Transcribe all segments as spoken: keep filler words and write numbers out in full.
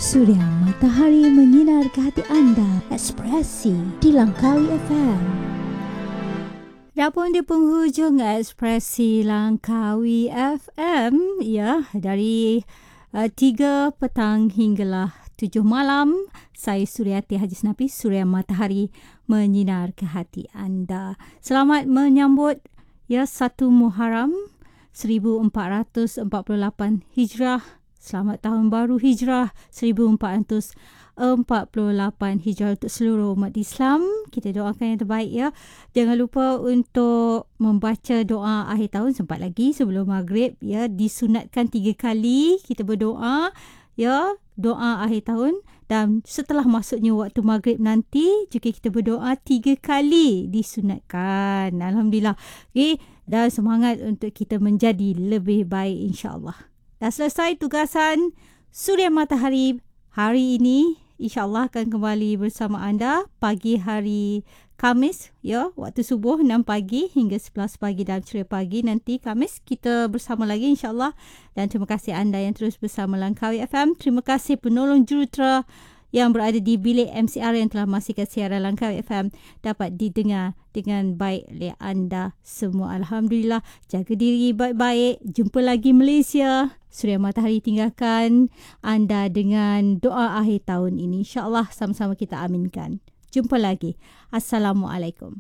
Surya Matahari menyinar ke hati anda. Ekspresi di Langkawi F M. Dah pun di penghujung Ekspresi Langkawi F M, ya, dari uh, tiga petang hinggalah tujuh malam. Saya Suryati Haji Senapi, Surya Matahari menyinar ke hati anda. Selamat menyambut ya satu Muharram seribu empat ratus empat puluh lapan Hijrah. Selamat Tahun Baru Hijrah seribu empat ratus empat puluh lapan Hijrah untuk seluruh umat Islam. Kita doakan yang terbaik ya. Jangan lupa untuk membaca doa akhir tahun sempat lagi sebelum maghrib ya. Disunatkan tiga kali kita berdoa ya, doa akhir tahun, dan setelah masuknya waktu maghrib nanti juga kita berdoa tiga kali disunatkan. Alhamdulillah. Okay. Dan semangat untuk kita menjadi lebih baik insya-Allah. Dah selesai tugasan Surya Matahari hari ini. InsyaAllah akan kembali bersama anda pagi hari Khamis, ya, waktu subuh enam pagi hingga sebelas pagi dalam Ceria Pagi. Nanti Khamis kita bersama lagi insyaAllah. Dan terima kasih anda yang terus bersama Langkawi F M. Terima kasih penolong jurutera yang berada di bilik M C R yang telah memastikan siaran Langkawi F M dapat didengar dengan baik oleh anda semua. Alhamdulillah. Jaga diri baik-baik. Jumpa lagi Malaysia. Surya Matahari tinggalkan anda dengan doa akhir tahun ini. InsyaAllah sama-sama kita aminkan. Jumpa lagi. Assalamualaikum.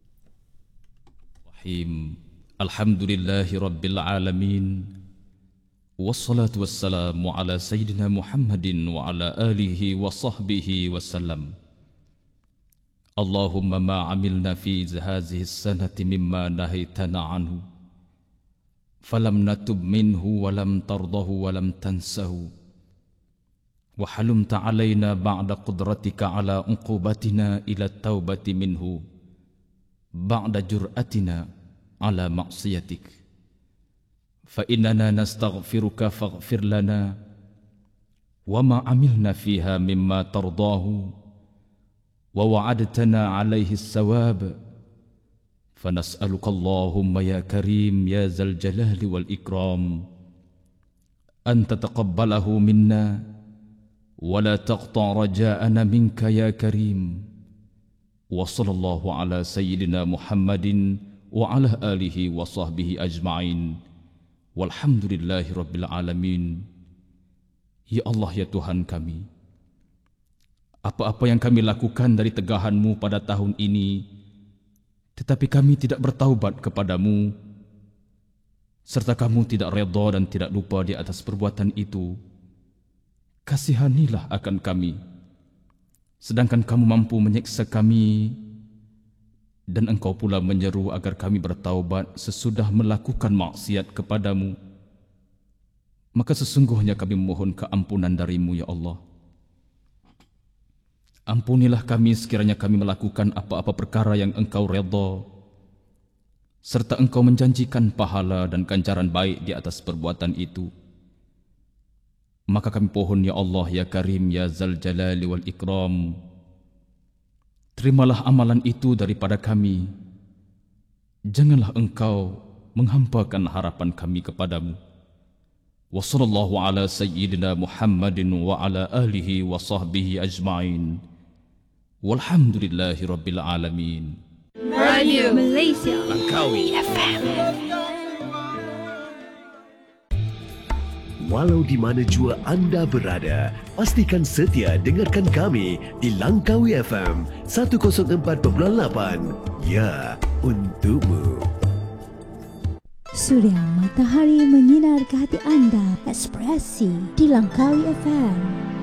Alhamdulillahi Rabbil Alamin. Wassalatu wassalamu ala Sayyidina Muhammadin wa ala alihi wa sahbihi wasallam. Allahumma ma amilna fi hadhihi sanati mimma nahaytana anhu falam natub minhu walam tardahu walam tansahu wa halumta alaina ba'da qudratika ala uqubatina ila taubati minhu ba'da jur'atina ala ma'siyatik. فإننا نستغفرك فاغفر لنا وما عملنا فيها مما ترضاه ووعدتنا عليه الثواب فنسألك اللهم يا كريم يا ذا الجلال والإكرام أن تتقبله منا ولا تقطع رجاءنا منك يا كريم وصلى الله على سيدنا محمد وعلى آله وصحبه أجمعين. Walhamdulillahi Rabbil Alamin. Ya Allah, ya Tuhan kami, apa-apa yang kami lakukan dari tegahan-Mu pada tahun ini, tetapi kami tidak bertaubat kepadamu, serta Kamu tidak redha dan tidak lupa di atas perbuatan itu, kasihanilah akan kami, sedangkan Kamu mampu menyiksa kami, dan Engkau pula menyeru agar kami bertaubat sesudah melakukan maksiat kepadamu. Maka sesungguhnya kami memohon keampunan darimu, ya Allah. Ampunilah kami sekiranya kami melakukan apa-apa perkara yang Engkau redha, serta Engkau menjanjikan pahala dan ganjaran baik di atas perbuatan itu. Maka kami pohon, ya Allah, ya Karim, ya Zal Jalali wal Ikram, terimalah amalan itu daripada kami. Janganlah Engkau menghampakan harapan kami kepadamu. Wa sallallahu ala sayyidina Muhammadin wa ala alihi wa sahbihi ajma'in. Walhamdulillahi Rabbil Alamin. Radio Malaysia Langkawi F M. Walau di mana jua anda berada, pastikan setia dengarkan kami di Langkawi F M seratus empat perpuluhan lapan. Ya, untukmu. Surya Matahari menyinar ke hati anda. Ekspresi di Langkawi F M.